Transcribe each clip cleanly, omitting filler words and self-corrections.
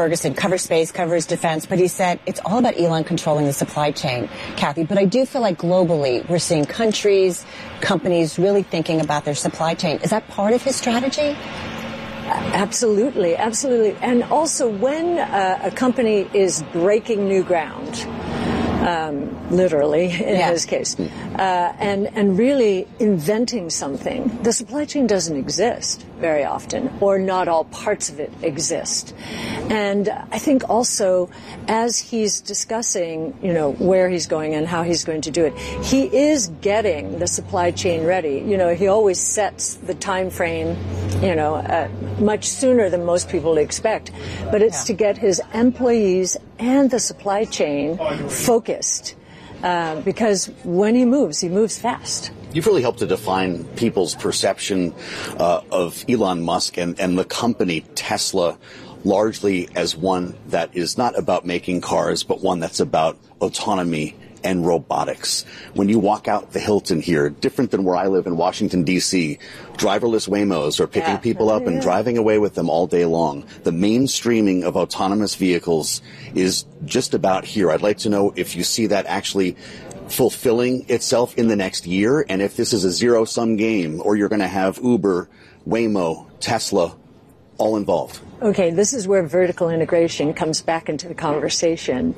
Ferguson, covers space, covers defense, but he said it's all about Elon controlling the supply chain, Kathy. But I do feel like globally we're seeing countries, companies really thinking about their supply chain. Is that part of his strategy? Absolutely, absolutely. And also when a company is breaking new ground, literally in his case, and really inventing something, the supply chain doesn't exist very often, or not all parts of it exist. And I think also as he's discussing, you know, where he's going and how he's going to do it, he is getting the supply chain ready. You know, he always sets the time frame, you know, much sooner than most people expect. But it's to get his employees and the supply chain focused, because when he moves fast. You've really helped to define people's perception of Elon Musk and the company Tesla largely as one that is not about making cars, but one that's about autonomy and robotics. When you walk out the Hilton here, different than where I live in Washington, D.C., driverless Waymos are picking people up and driving away with them all day long. The mainstreaming of autonomous vehicles is just about here. I'd like to know if you see that actually fulfilling itself in the next year, and if this is a zero-sum game, or you're going to have Uber, Waymo, Tesla, all involved. Okay, this is where vertical integration comes back into the conversation.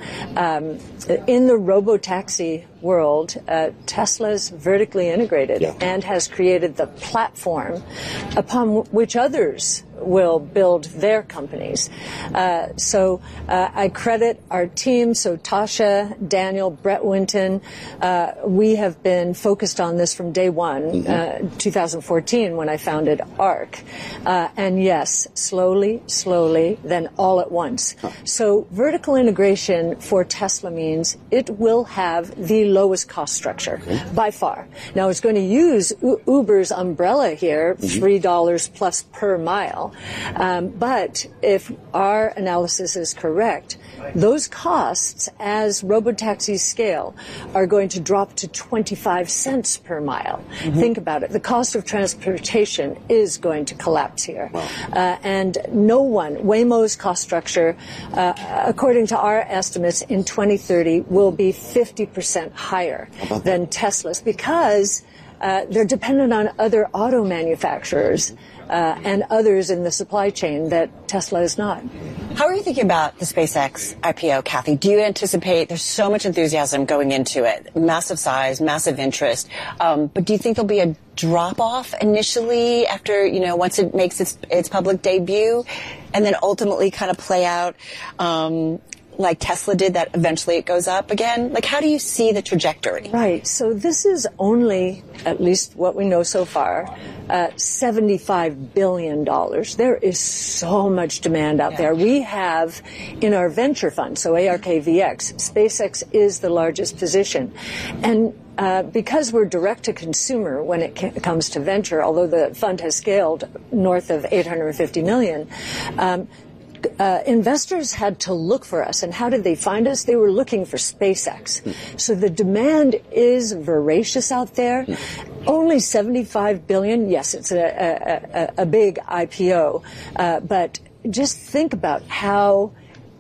In the robotaxi world, Tesla's vertically integrated and has created the platform upon which others will build their companies. So I credit our team, so Tasha, Daniel, Brett Winton. We have been focused on this from day one, 2014, when I founded ARC. And yes, slowly, then all at once. So vertical integration for Tesla means it will have the lowest cost structure by far. Now it's going to use Uber's umbrella here, $3 plus per mile. But if our analysis is correct, those costs, as robotaxis scale, are going to drop to 25 cents per mile. Think about it. The cost of transportation is going to collapse here. And no one, Waymo's cost structure, according to our estimates, in 2030 will be 50% higher than Tesla's, because they're dependent on other auto manufacturers and others in the supply chain that Tesla is not. How are you thinking about the SpaceX IPO, Kathy? Do you anticipate, there's so much enthusiasm going into it, massive size, massive interest, but do you think there'll be a drop-off initially after, you know, once it makes its public debut, and then ultimately kind of play out like Tesla did, that eventually it goes up again? Like, how do you see the trajectory? Right. So this is only, at least what we know so far, $75 billion. There is so much demand out there. We have in our venture fund, so ARKVX, SpaceX is the largest position. And because we're direct to consumer when it comes to venture, although the fund has scaled north of $850 million, investors had to look for us. And how did they find us? They were looking for SpaceX. So the demand is voracious out there. Only $75 billion. Yes, it's a big IPO. But just think about how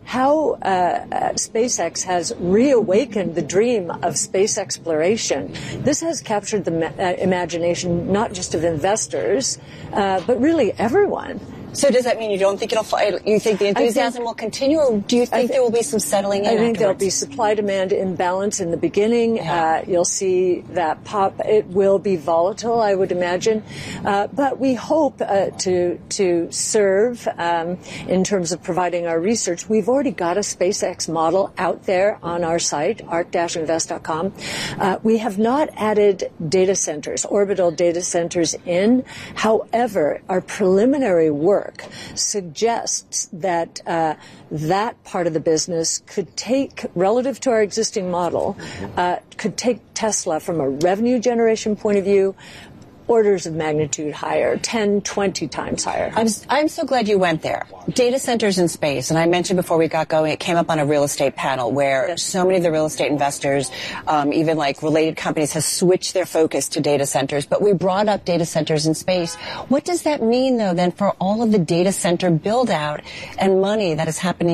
SpaceX has reawakened the dream of space exploration. This has captured the imagination not just of investors, but really everyone. So does that mean you don't think it'll fly? You think the enthusiasm will continue, or do you think there will be some settling in? I think there'll be supply-demand imbalance in the beginning. You'll see that pop. It will be volatile, I would imagine. But we hope to serve in terms of providing our research. We've already got a SpaceX model out there on our site, arc-invest.com. We have not added data centers, orbital data centers in. However, our preliminary work suggests that that part of the business could take, relative to our existing model, could take Tesla from a revenue generation point of view orders of magnitude higher, 10, 20 times higher. I'm so glad you went there. Data centers in space, and I mentioned before we got going, it came up on a real estate panel where so many of the real estate investors, even like related companies, have switched their focus to data centers. But we brought up data centers in space. What does that mean, though, then, for all of the data center build-out and money that is happening